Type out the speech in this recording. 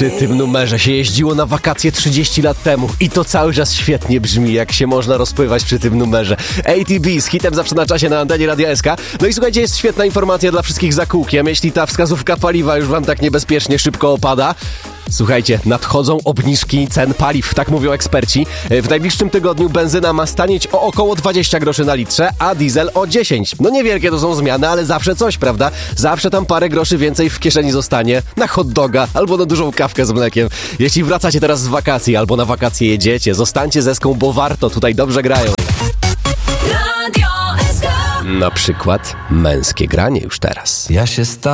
Przy tym numerze się jeździło na wakacje 30 lat temu i to cały czas świetnie brzmi, jak się można rozpływać przy tym numerze. ATB z hitem zawsze na czasie na antenie Radia SK. No i słuchajcie, jest świetna informacja dla wszystkich za kółkiem. Jeśli ta wskazówka paliwa już wam tak niebezpiecznie szybko opada, słuchajcie, nadchodzą obniżki cen paliw, tak mówią eksperci. W najbliższym tygodniu benzyna ma stanieć o około 20 groszy na litrze, a diesel o 10. No niewielkie to są zmiany, ale zawsze coś, prawda? Zawsze tam parę groszy więcej w kieszeni zostanie na hot doga albo na dużą kawkę z mlekiem. Jeśli wracacie teraz z wakacji albo na wakacje jedziecie, zostańcie z Eską, bo warto, tutaj dobrze grają. Na przykład męskie granie już teraz. Ja się